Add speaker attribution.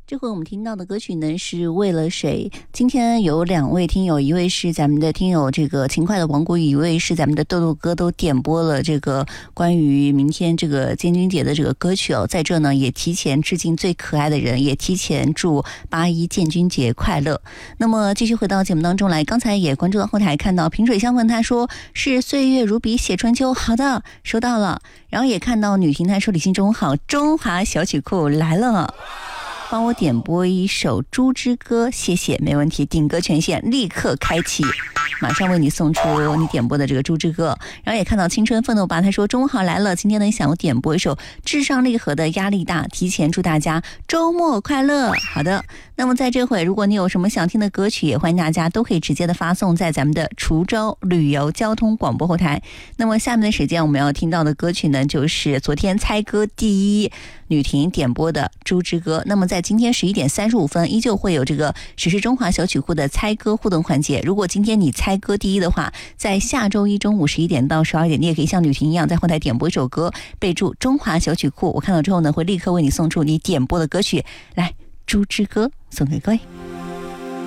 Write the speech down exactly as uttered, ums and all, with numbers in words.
Speaker 1: 这回我们听到的歌曲呢是为了谁。今天有两位听友，一位是咱们的听友这个勤快的王国宇，一位是咱们的豆豆哥，都点播了这个关于明天这个建军节的这个歌曲哦。在这呢也提前致敬最可爱的人，也提前祝八一建军节快乐。那么继续回到节目当中来，刚才也关注到后台看到萍水相逢，他说是岁月如笔写春秋，好的，收到了。然后也看到女婷她说李信中好，中华小曲库来了，帮我点播一首《猪之歌》，谢谢，没问题，顶歌权限立刻开启，马上为你送出你点播的这个《猪之歌》。然后也看到青春奋斗吧，他说中午好来了，今天呢想点播一首至上励合的《压力大》，提前祝大家周末快乐。好的，那么在这会，如果你有什么想听的歌曲，也欢迎大家都可以直接的发送在咱们的滁州旅游交通广播后台。那么下面的时间我们要听到的歌曲呢，就是昨天猜歌第一女婷点播的《猪之歌》。那么在今天十一点三十五分，依旧会有这个实时中华小曲库的猜歌互动环节。如果今天你猜歌第一的话，在下周一中午十一点到十二点，你也可以像女婷一样在后台点播一首歌，备注中华小曲库。我看到之后呢，会立刻为你送出你点播的歌曲。来，《猪之歌》送给各位。